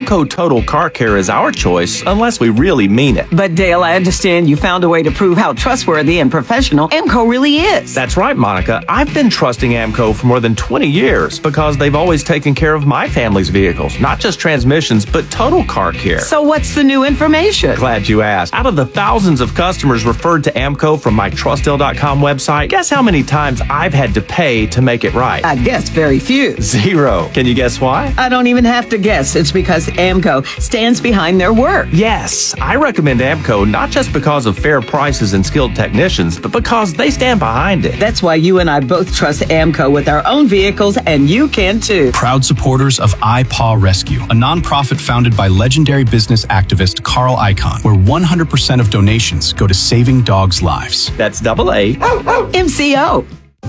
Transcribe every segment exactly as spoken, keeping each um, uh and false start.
AMCO Total Car Care is our choice unless we really mean it. But Dale, I understand you found a way to prove how trustworthy and professional AMCO really is. That's right, Monica. I've been trusting AMCO for more than twenty years because they've always taken care of my family's vehicles, not just transmissions, but total car care. So what's the new information? Glad you asked. Out of the thousands of customers referred to AMCO from my trust dale dot com website, guess how many times I've had to pay to make it right? I guess very few. Zero. Can you guess why? I don't even have to guess. It's because AMCO stands behind their work. Yes, I recommend AMCO not just because of fair prices and skilled technicians, but because they stand behind it. That's why you and I both trust AMCO with our own vehicles, and you can too. Proud supporters of iPaw Rescue, a nonprofit founded by legendary business activist Carl Icahn, where one hundred percent of donations go to saving dogs' lives. That's double A. M C O.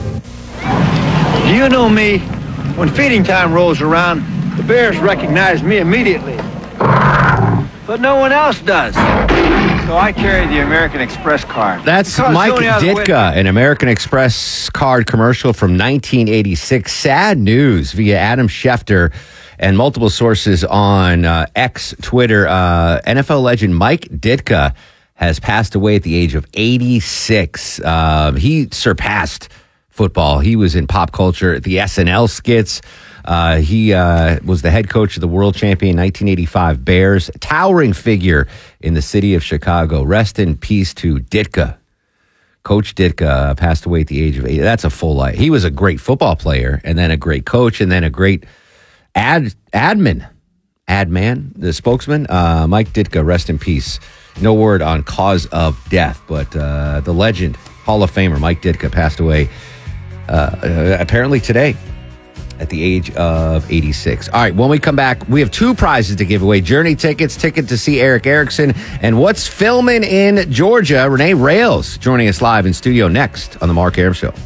You know me. When feeding time rolls around, the bears recognize me immediately. But no one else does. So I carry the American Express card. That's Because Mike the only other way- Ditka, an American Express card commercial from nineteen eighty-six. Sad news via Adam Schefter and multiple sources on uh, X, Twitter. Uh, N F L legend Mike Ditka has passed away at the age of eighty-six. Uh, he surpassed football. He was in pop culture, the S N L skits. Uh, he uh, was the head coach of the world champion nineteen eighty-five Bears, towering figure in the city of Chicago. Rest in peace to Ditka. Coach Ditka passed away at the age of eighty. That's a full life. He was a great football player, and then a great coach, and then a great ad admin, ad man, the spokesman. Uh, Mike Ditka, rest in peace. No word on cause of death, but uh, the legend, Hall of Famer Mike Ditka passed away uh, uh, apparently today at the age of eighty-six. All right, when we come back, we have two prizes to give away. Journey tickets, ticket to see Eric Erickson, and what's filming in Georgia. Renee Rails joining us live in studio next on The Mark Arum Show.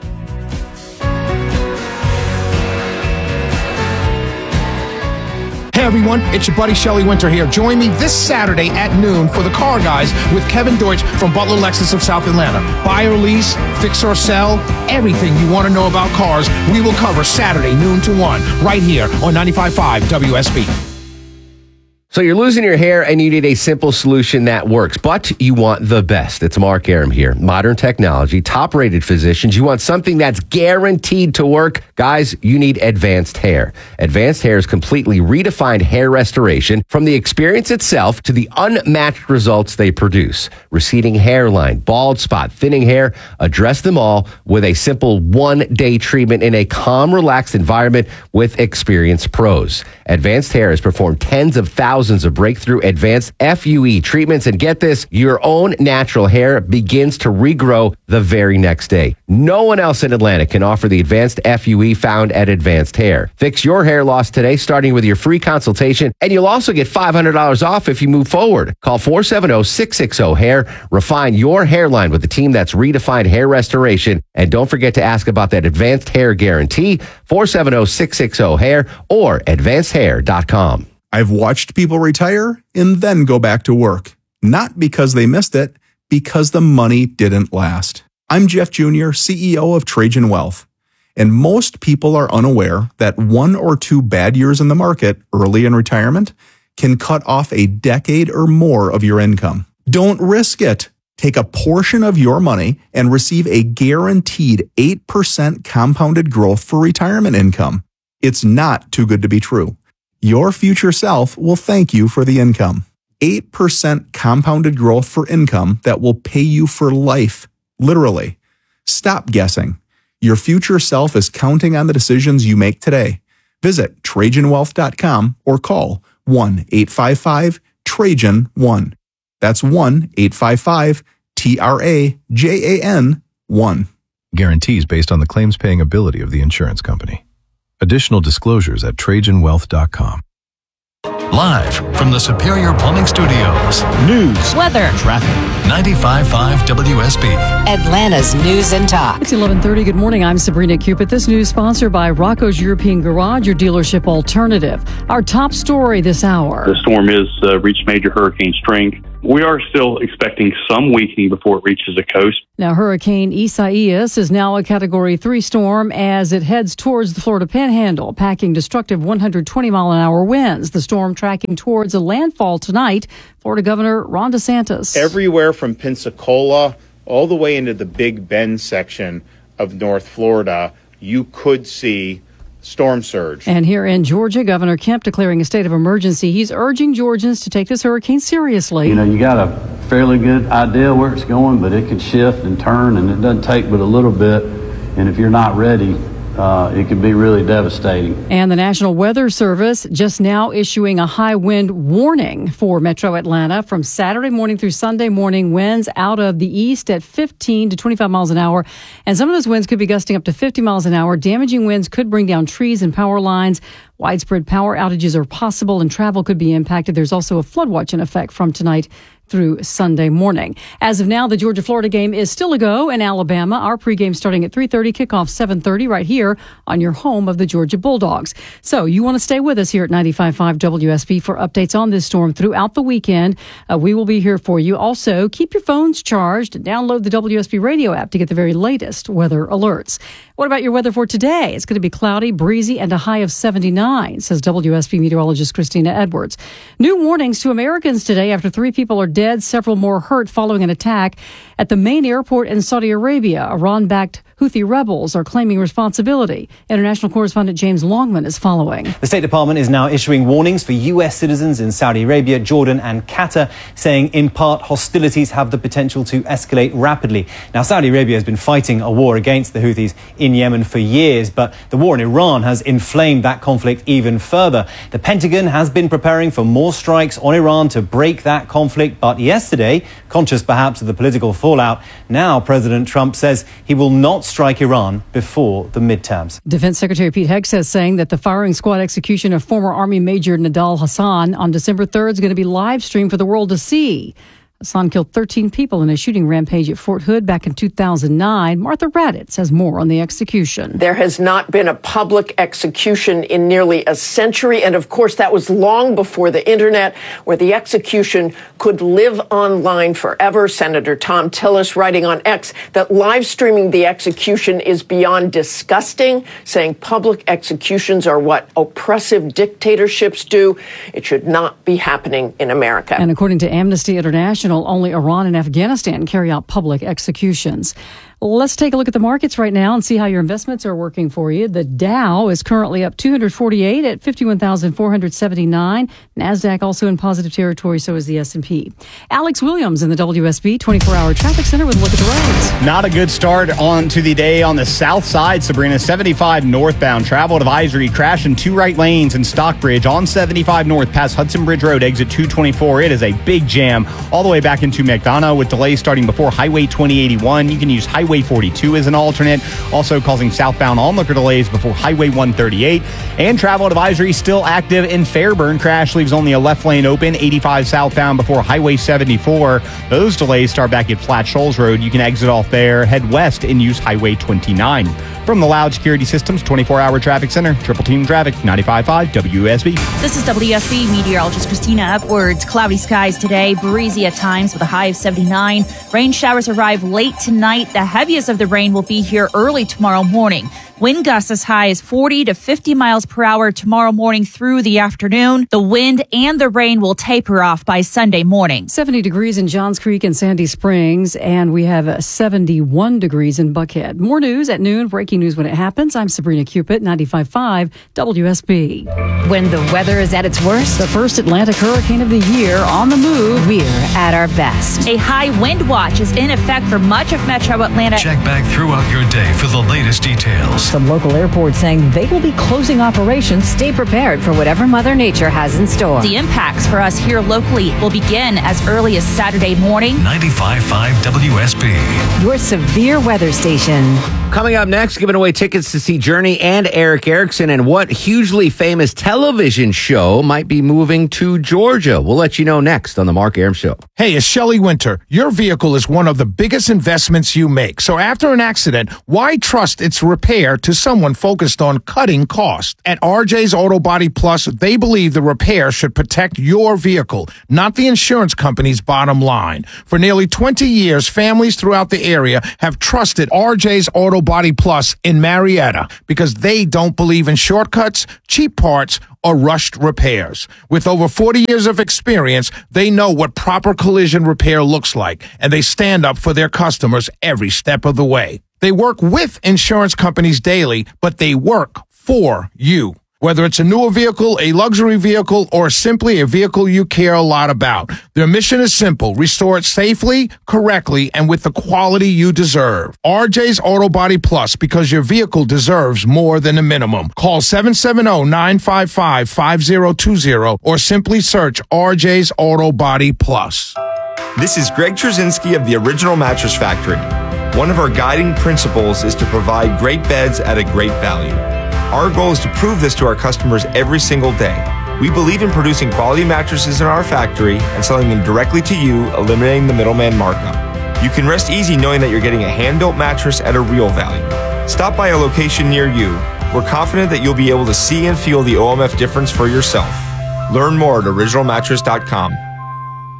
Hey everyone, it's your buddy Shelley Winter here. Join me this Saturday at noon for The Car Guys with Kevin Deutsch from Butler Lexus of South Atlanta. Buy or lease, fix or sell, everything you want to know about cars, we will cover Saturday, noon to one, right here on ninety-five point five W S B. So you're losing your hair and you need a simple solution that works, but you want the best. It's Mark Arum here. Modern technology, top-rated physicians. You want something that's guaranteed to work. Guys, you need Advanced Hair. Advanced Hair's completely redefined hair restoration, from the experience itself to the unmatched results they produce. Receding hairline, bald spot, thinning hair, address them all with a simple one-day treatment in a calm, relaxed environment with experienced pros. Advanced Hair has performed tens of thousands of breakthrough advanced F U E treatments, and get this, your own natural hair begins to regrow the very next day. No one else in Atlanta can offer the advanced F U E found at Advanced Hair. Fix your hair loss today, starting with your free consultation, and you'll also get five hundred dollars off if you move forward. Call four seven zero, six six zero, hair. Refine your hairline with a team that's redefined hair restoration, and don't forget to ask about that Advanced Hair Guarantee, four seven zero, six six zero, hair or advanced hair dot com. I've watched people retire and then go back to work. Not because they missed it, because the money didn't last. I'm Jeff Junior, C E O of Trajan Wealth. And most people are unaware that one or two bad years in the market early in retirement can cut off a decade or more of your income. Don't risk it. Take a portion of your money and receive a guaranteed eight percent compounded growth for retirement income. It's not too good to be true. Your future self will thank you for the income. eight percent compounded growth for income that will pay you for life, literally. Stop guessing. Your future self is counting on the decisions you make today. Visit Trajan Wealth dot com or call one eight five five Trajan one. That's one eight five five T R A J A N one. Guarantees based on the claims-paying ability of the insurance company. Additional disclosures at Trajan Wealth dot com. Live from the Superior Plumbing Studios. News, weather, traffic. ninety-five point five W S B. Atlanta's News and Talk. It's eleven thirty. Good morning. I'm Sabrina Cupid. This news sponsored by Rocco's European Garage, your dealership alternative. Our top story this hour. The storm has uh, reached major hurricane strength. we are still expecting some weakening before it reaches the coast. Now, Hurricane Isaias is now a Category three storm as it heads towards the Florida Panhandle, packing destructive one hundred twenty mile an hour winds. The storm tracking towards a landfall tonight. Florida Governor Ron DeSantis. Everywhere from Pensacola all the way into the Big Bend section of North Florida, you could see storm surge. And here in Georgia, Governor Kemp declaring a state of emergency. He's urging Georgians to take this hurricane seriously. You know, you got a fairly good idea where it's going, but it could shift and turn, and it doesn't take but a little bit. And if you're not ready, uh, it could be really devastating. And the National Weather Service just now issuing a high wind warning for Metro Atlanta from Saturday morning through Sunday morning. Winds out of the east at fifteen to twenty-five miles an hour. And some of those winds could be gusting up to fifty miles an hour. Damaging winds could bring down trees and power lines. Widespread power outages are possible and travel could be impacted. There's also a flood watch in effect from tonight through Sunday morning. As of now, the Georgia-Florida game is still a go in Alabama. Our pregame starting at three thirty, kickoff seven thirty right here on your home of the Georgia Bulldogs. So you want to stay with us here at ninety-five point five W S B for updates on this storm throughout the weekend. Uh, we will be here for you. Also, keep your phones charged and download the W S B radio app to get the very latest weather alerts. What about your weather for today? It's going to be cloudy, breezy, and a high of seventy-nine, says W S B meteorologist Christina Edwards. New warnings to Americans today after three people are dead, several more hurt following an attack at the main airport in Saudi Arabia. Iran-backed Houthi rebels are claiming responsibility. International correspondent James Longman is following. The State Department is now issuing warnings for U S citizens in Saudi Arabia, Jordan and Qatar, saying in part hostilities have the potential to escalate rapidly. Now, Saudi Arabia has been fighting a war against the Houthis in Yemen for years, but the war in Iran has inflamed that conflict even further. The Pentagon has been preparing for more strikes on Iran to break that conflict, but yesterday, conscious perhaps of the political fallout, now President Trump says he will not strike Iran before the midterms. Defense Secretary Pete Hegseth saying that the firing squad execution of former Army Major Nidal Hassan on December third is going to be live streamed for the world to see. Hassan killed thirteen people in a shooting rampage at Fort Hood back in two thousand nine. Martha Raddatz has more on the execution. There has not been a public execution in nearly a century. And of course, that was long before the internet, where the execution could live online forever. Senator Tom Tillis writing on X that live streaming the execution is beyond disgusting, saying public executions are what oppressive dictatorships do. It should not be happening in America. And according to Amnesty International, only Iran and Afghanistan carry out public executions. Let's take a look at the markets right now and see how your investments are working for you. The Dow is currently up two hundred forty-eight at fifty-one thousand four hundred seventy-nine. NASDAQ also in positive territory, so is the S and P. Alex Williams in the W S B twenty-four hour traffic center with a look at the roads. Not a good start on to the day on the south side, Sabrina. seventy-five northbound, travel advisory, crash in two right lanes in Stockbridge on seventy-five north past Hudson Bridge Road, exit two twenty-four. It is a big jam all the way back into McDonough with delays starting before Highway twenty eighty-one. You can use Highway forty-two as an alternate, also causing southbound onlooker delays before Highway one thirty-eight. And travel advisory still active in Fairburn. Crash leaves only a left lane open, eighty-five southbound before Highway seventy-four. Those delays start back at Flat Shoals Road. You can exit off there, head west, and use Highway twenty-nine. From the Loud Security Systems twenty-four hour traffic center, Triple Team Traffic, ninety-five point five W S B. This is W S B meteorologist Christina Edwards. Cloudy skies today, breezy at times with a high of seventy-nine. Rain showers arrive late tonight. The heaviest of the rain will be here early tomorrow morning. Wind gusts as high as forty to fifty miles per hour tomorrow morning through the afternoon. The wind and the rain will taper off by Sunday morning. seventy degrees in Johns Creek and Sandy Springs, and we have seventy-one degrees in Buckhead. More news at noon, breaking news when it happens. I'm Sabrina Cupid, ninety-five point five W S B. When the weather is at its worst, the first Atlantic hurricane of the year on the move, we're at our best. A high wind watch is in effect for much of Metro Atlanta. Check back throughout your day for the latest details. Some local airports saying they will be closing operations. Stay prepared for whatever Mother Nature has in store. The impacts for us here locally will begin as early as Saturday morning. ninety-five point five W S B. Your severe weather station. coming up next, giving away tickets to see Journey and Eric Erickson, and what hugely famous television show might be moving to Georgia. We'll let you know next on the Mark Arum Show. Hey, it's Shelley Winter. Your vehicle is one of the biggest investments you make. So after an accident, why trust its repair to someone focused on cutting costs? At R J's Auto Body Plus, they believe the repair should protect your vehicle, not the insurance company's bottom line. For nearly twenty years, families throughout the area have trusted R J's Auto Body Plus in Marietta because they don't believe in shortcuts, cheap parts, or rushed repairs. With over forty years of experience, they know what proper collision repair looks like, and they stand up for their customers every step of the way. They work with insurance companies daily, but they work for you. Whether it's a newer vehicle, a luxury vehicle, or simply a vehicle you care a lot about, their mission is simple: restore it safely, correctly, and with the quality you deserve. R J's Auto Body Plus, because your vehicle deserves more than a minimum. Call seven seven zero, nine five five, five zero two zero or simply search R J's Auto Body Plus. This is Greg Trzynski of the Original Mattress Factory. One of our guiding principles is to provide great beds at a great value. Our goal is to prove this to our customers every single day. We believe in producing quality mattresses in our factory and selling them directly to you, eliminating the middleman markup. You can rest easy knowing that you're getting a hand-built mattress at a real value. Stop by a location near you. We're confident that you'll be able to see and feel the O M F difference for yourself. Learn more at original mattress dot com.